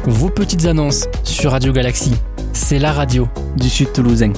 vos petites annonces sur Radio Galaxie. C'est la radio du Sud Toulousain.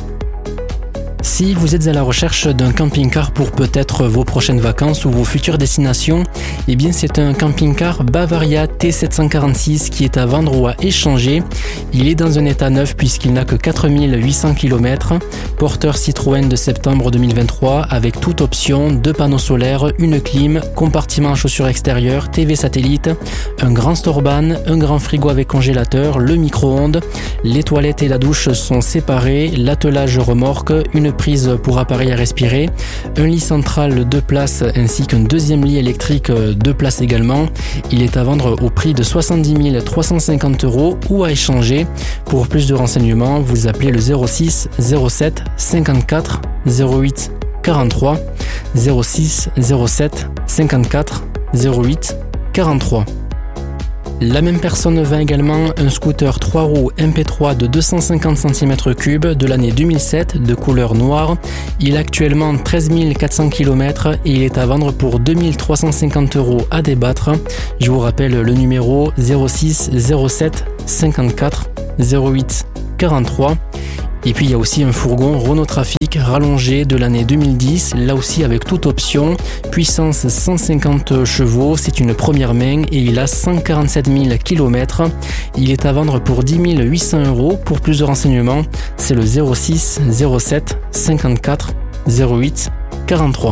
Si vous êtes à la recherche d'un camping-car pour peut-être vos prochaines vacances ou vos futures destinations, eh bien c'est un camping-car Bavaria T746 qui est à vendre ou à échanger. Il est dans un état neuf puisqu'il n'a que 4800 km, porteur Citroën de septembre 2023 avec toute option, 2 panneaux solaires, une clim, compartiment à chaussures extérieures, TV satellite, un grand store-ban, un grand frigo avec congélateur, le micro-ondes, les toilettes et la douche sont séparées, l'attelage remorque, une prise pour appareil à respirer, un lit central 2 places ainsi qu'un deuxième lit électrique 2 places également. Il est à vendre au prix de 70 350 € ou à échanger. Pour plus de renseignements, vous appelez le 06 07 54 08 43 06 07 54 08 43. La même personne vend également un scooter 3 roues MP3 de 250 cm3 de l'année 2007 de couleur noire. Il a actuellement 13 400 km et il est à vendre pour 2350 € à débattre. Je vous rappelle le numéro 06 07 54 08 43. Et puis il y a aussi un fourgon Renault Trafic rallongé de l'année 2010, là aussi avec toute option, puissance 150 chevaux, c'est une première main et il a 147 000 km. Il est à vendre pour 10 800 €. Pour plus de renseignements, c'est le 06 07 54 08 43.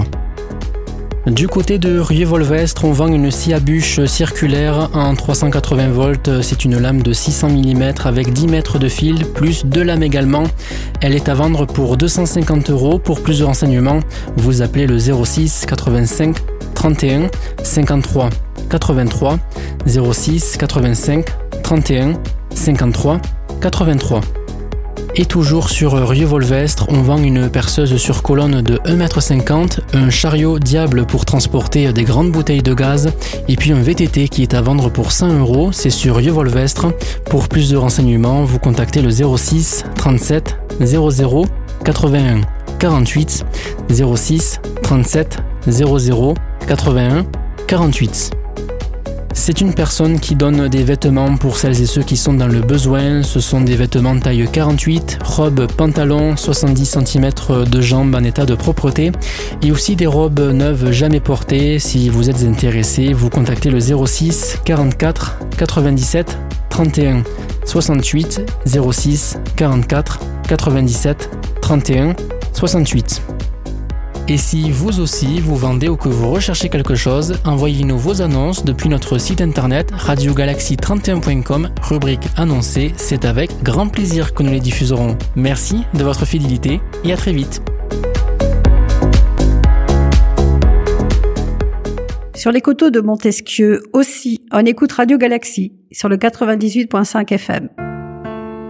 Du côté de Rieux-Volvestre, on vend une scie à bûche circulaire en 380 volts. C'est une lame de 600 mm avec 10 mètres de fil, plus 2 lames également. Elle est à vendre pour 250 €. Pour plus de renseignements, vous appelez le 06 85 31 53 83 06 85 31 53 83. Et toujours sur Rieux-Volvestre, on vend une perceuse sur colonne de 1,50 m, un chariot diable pour transporter des grandes bouteilles de gaz et puis un VTT qui est à vendre pour 100 €. C'est sur Rieux-Volvestre. Pour plus de renseignements, vous contactez le 06 37 00 81 48 06 37 00 81 48. C'est une personne qui donne des vêtements pour celles et ceux qui sont dans le besoin. Ce sont des vêtements taille 48, robes, pantalons, 70 cm de jambes en état de propreté et aussi des robes neuves jamais portées. Si vous êtes intéressé, vous contactez le 06 44 97 31 68 06 44 97 31 68. Et si vous aussi vous vendez ou que vous recherchez quelque chose, envoyez-nous vos annonces depuis notre site internet radiogalaxie31.com, rubrique annoncée. C'est avec grand plaisir que nous les diffuserons. Merci de votre fidélité et à très vite. Sur les coteaux de Montesquieu aussi, on écoute Radio Galaxie sur le 98.5 FM.